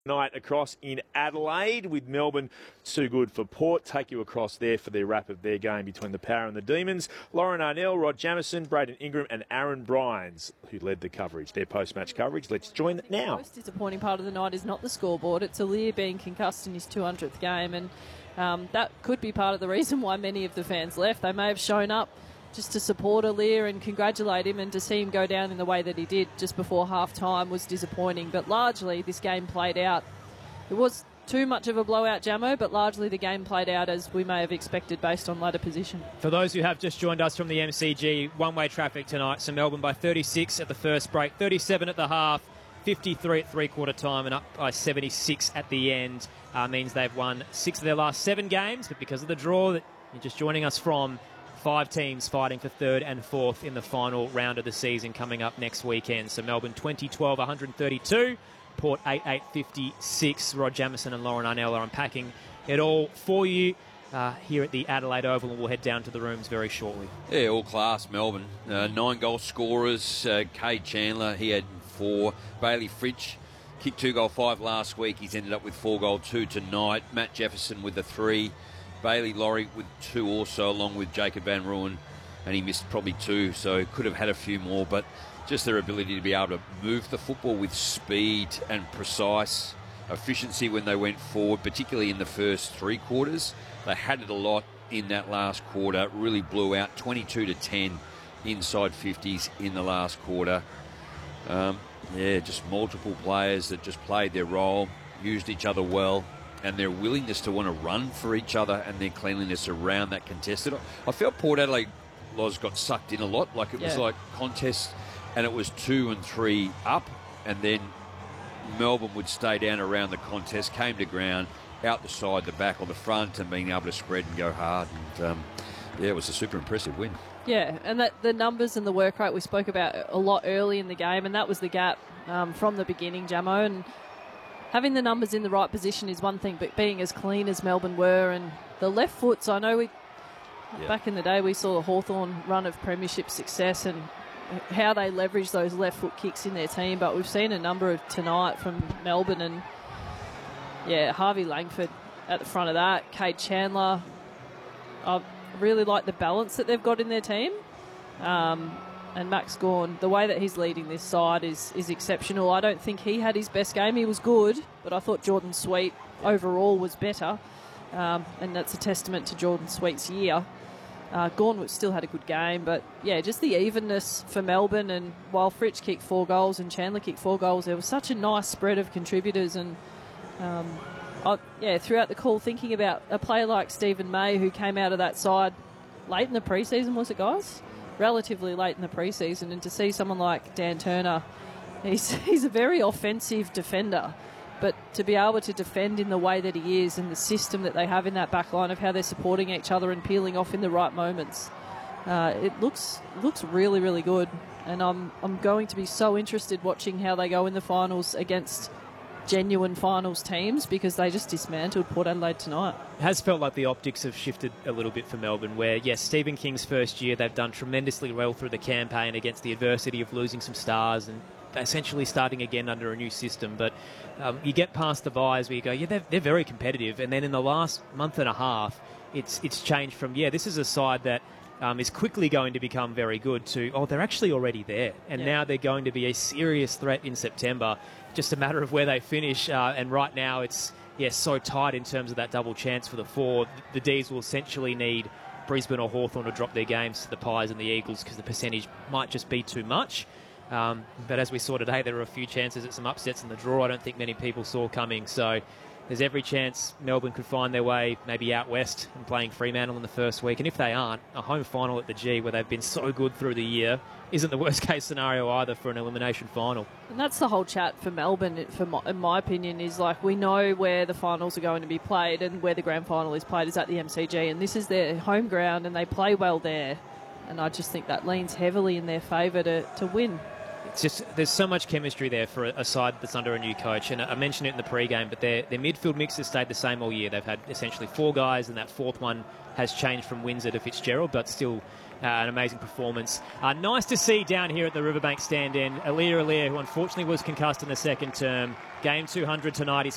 night across in Adelaide, with Melbourne too good for Port. Take you across there for their wrap of their game between the Power and the Demons. Lauren Arnell, Rod Jamieson, Braden Ingram and Aaron Bryans, who led the coverage, their post-match coverage. Let's join it now. The most disappointing part of the night is not the scoreboard. It's Aliir being concussed in his 200th game, and that could be part of the reason why many of the fans left. They may have shown up just to support Aliir and congratulate him, and to see him go down in the way that he did just before half-time was disappointing. But largely, this game played out. It was too much of a blowout, Jamo, but largely the game played out as we may have expected based on ladder position. For those who have just joined us from the MCG, one-way traffic tonight. So Melbourne by 36 at the first break, 37 at the half, 53 at three-quarter time, and up by 76 at the end. Means they've won 6 of their last 7 games, but because of the draw that you're just joining us from, 5 teams fighting for 3rd and 4th in the final round of the season coming up next weekend. So Melbourne 20-12, 132. Port 8-8, 56. Rod Jamieson and Lauren Arnell are unpacking it all for you here at the Adelaide Oval, and we'll head down to the rooms very shortly. Yeah, all class Melbourne. 9 goal scorers. Cade Chandler, he had 4. Bailey Fritsch kicked 2 goal 5 last week. He's ended up with 4 goal 2 tonight. Matt Jefferson with the 3. Bailey Laurie with 2 also, along with Jacob Van Rooyen, and he missed probably 2, so could have had a few more, but just their ability to be able to move the football with speed and precise efficiency when they went forward, particularly in the first 3 quarters. They had it a lot in that last quarter, really blew out 22-10 inside 50s in the last quarter. Just multiple players that just played their role, used each other well, and their willingness to want to run for each other and their cleanliness around that contested. I felt Port Adelaide Loz got sucked in a lot, like it was like contest, and it was 2 and 3 up, and then Melbourne would stay down around the contest, came to ground, out the side, the back, or the front, and being able to spread and go hard. And it was a super impressive win. Yeah, and that the numbers and the work rate we spoke about a lot early in the game, and that was the gap from the beginning, Jamo. And having the numbers in the right position is one thing, but being as clean as Melbourne were, and the left foots, I know back in the day we saw a Hawthorn run of premiership success and how they leverage those left foot kicks in their team, but we've seen a number of tonight from Melbourne, and Harvey Langford at the front of that, Cade Chandler. I really like the balance that they've got in their team. And Max Gawn, the way that he's leading this side is exceptional. I don't think he had his best game. He was good, but I thought Jordan Sweet overall was better. And that's a testament to Jordan Sweet's year. Gawn still had a good game, but just the evenness for Melbourne. And while Fritsch kicked 4 goals and Chandler kicked 4 goals, there was such a nice spread of contributors. And throughout the call, thinking about a player like Stephen May, who came out of that side late in the preseason, was it, guys? Relatively late in the preseason, and to see someone like Dan Turner, he's a very offensive defender, but to be able to defend in the way that he is, and the system that they have in that back line of how they're supporting each other and peeling off in the right moments, it looks really, really good. And I'm going to be so interested watching how they go in the finals against genuine finals teams, because they just dismantled Port Adelaide tonight. It has felt like the optics have shifted a little bit for Melbourne, where, yes, Stephen King's first year, they've done tremendously well through the campaign against the adversity of losing some stars and essentially starting again under a new system. But you get past the buys where you go, they're very competitive. And then in the last month and a half, it's changed from, this is a side that is quickly going to become very good to, they're actually already there. And now they're going to be a serious threat in September. Just a matter of where they finish. And right now it's, so tight in terms of that double chance for the 4. The D's will essentially need Brisbane or Hawthorn to drop their games to the Pies and the Eagles, because the percentage might just be too much. But as we saw today, there were a few chances at some upsets in the draw I don't think many people saw coming. So there's every chance Melbourne could find their way maybe out west and playing Fremantle in the first week. And if they aren't, a home final at the G, where they've been so good through the year, isn't the worst case scenario either for an elimination final. And that's the whole chat for Melbourne, in my opinion, is like, we know where the finals are going to be played, and where the grand final is played is at the MCG, and this is their home ground, and they play well there. And I just think that leans heavily in their favour to win. It's just, there's so much chemistry there for a side that's under a new coach. And I mentioned it in the pre-game, but their midfield mix has stayed the same all year. They've had essentially 4 guys, and that 4th one has changed from Windsor to Fitzgerald, but still an amazing performance. Nice to see down here at the Riverbank stand-in Aliir, who unfortunately was concussed in the second term. Game 200 tonight. He's